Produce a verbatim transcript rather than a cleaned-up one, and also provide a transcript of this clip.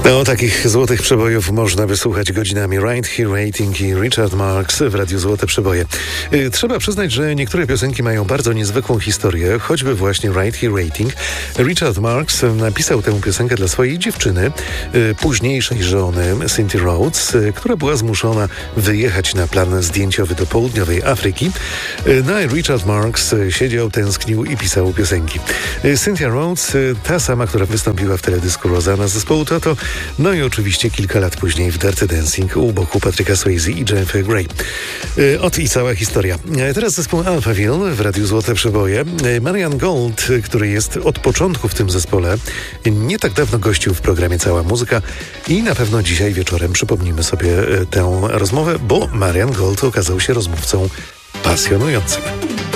O takich złotych przebojów można wysłuchać godzinami. Right Here Waiting i Richard Marx w Radiu Złote Przeboje. Yy, trzeba przyznać, że niektóre piosenki mają bardzo niezwykłą historię, choćby właśnie Right Here Waiting. Richard Marx napisał tę piosenkę dla swojej dziewczyny, yy, późniejszej żony Cynthia Rhodes, yy, która była zmuszona wyjechać na plan zdjęciowy do południowej Afryki. Yy, no i Richard Marx yy, siedział, tęsknił i pisał piosenki. Yy, Cynthia Rhodes, yy, ta sama, która wystąpiła w teledysku Rosanna z zespołu Toto, no i oczywiście kilka lat później w Dirty Dancing u boku Patryka Swayze i Jennifer Grey. Yy, Ot i cała historia. Yy, teraz zespół Alphaville w Radiu Złote Przeboje. Yy, Marian Gold, yy, który jest od początku w tym zespole, yy, nie tak dawno gościł w programie Cała Muzyka i na pewno dzisiaj wieczorem przypomnimy sobie yy, tę rozmowę, bo Marian Gold okazał się rozmówcą pasjonującym.